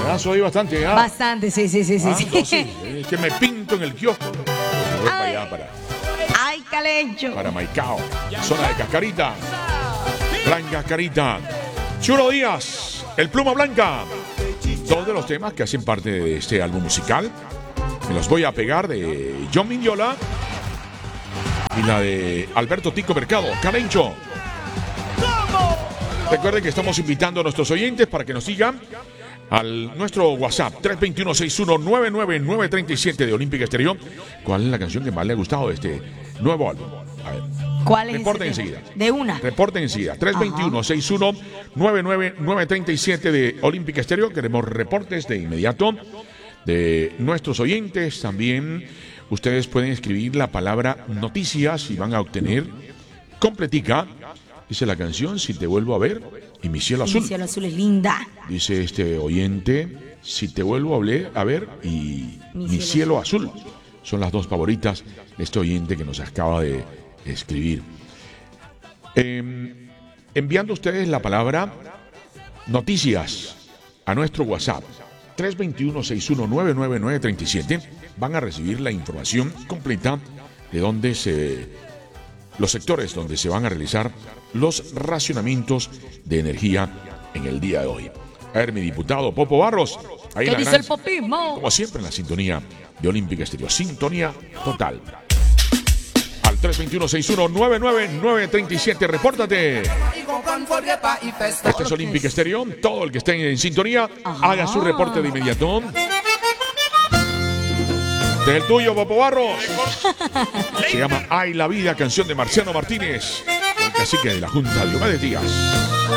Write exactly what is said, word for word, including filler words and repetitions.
Abrazo ahí bastante, ¿ah? Bastante, sí, sí, sí, sí. Ah, sí. no, sí. Es que me pinto en el kiosco. Me voy para allá, para, Ay, Calencho. para Maicao, zona de Cascarita. Plan Cascarita. Chulo Díaz, el Pluma Blanca. Dos de los temas que hacen parte de este álbum musical. Me los voy a pegar de John Mignola y la de Alberto Tico Mercado, Calencho. Recuerden que estamos invitando a nuestros oyentes para que nos sigan al nuestro WhatsApp tres dos uno, seis uno nueve nueve nueve tres siete de Olímpica Estéreo. ¿Cuál es la canción que más le ha gustado de este nuevo álbum? A ver. ¿Cuál es? Reporten ese enseguida. tema? De una. Reporten enseguida. tres dos uno, seis uno nueve nueve nueve tres siete de Olímpica Estéreo. Queremos reportes de inmediato de nuestros oyentes. También ustedes pueden escribir la palabra noticias y van a obtener completica. Dice la canción, Si te vuelvo a ver, y Mi cielo azul. Mi cielo azul es linda. Dice este oyente, Si te vuelvo a ver, a ver y Mi, Mi cielo, cielo azul. Son las dos favoritas de este oyente que nos acaba de escribir. Eh, enviando ustedes la palabra noticias a nuestro WhatsApp tres dos uno, seis uno nueve nueve nueve tres siete, van a recibir la información completa de dónde se, los sectores donde se van a realizar los racionamientos de energía en el día de hoy. A ver, mi diputado Popo Barros, ahí ¿Qué la dice gran, el popismo? como siempre en la sintonía de Olímpica Estéreo, sintonía total. Al tres dos uno, seis uno nueve nueve nueve tres siete, repórtate. Este es Olímpica Estéreo. Todo el que esté en sintonía, Ajá. haga su reporte de inmediato. Este es el tuyo, Popo Barros. Se llama Ay la vida, canción de Marciano Martínez, el cacique de la Junta Diomedes Díaz.